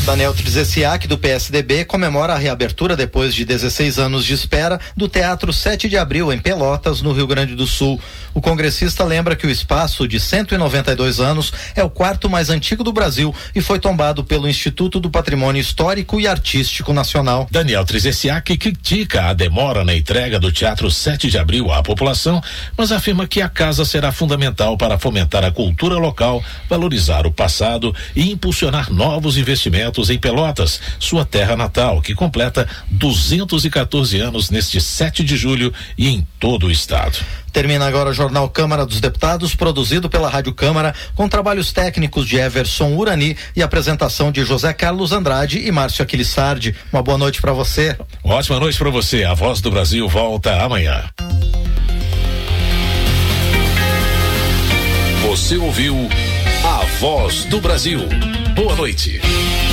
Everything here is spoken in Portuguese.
Daniel Trzeziak, do PSDB, comemora a reabertura depois de 16 anos de espera do Teatro 7 de Abril, em Pelotas, no Rio Grande do Sul. O congressista lembra que o espaço, de 192 anos, é o quarto mais antigo do Brasil e foi tombado pelo Instituto do Patrimônio Histórico e Artístico Nacional. Daniel Trzeziak critica a demora na entrega do Teatro 7 de Abril à população, mas afirma que a casa será fundamental para fomentar a cultura local, valorizar o passado e impulsionar novos investimentos em Pelotas, sua terra natal, que completa 214 anos neste 7 de julho e em todo o estado. Termina agora o Jornal Câmara dos Deputados, produzido pela Rádio Câmara, com trabalhos técnicos de Everson Urani e apresentação de José Carlos Andrade e Márcio Aquilissardi. Uma boa noite para você. Ótima noite para você. A Voz do Brasil volta amanhã. Você ouviu A Voz do Brasil. Boa noite.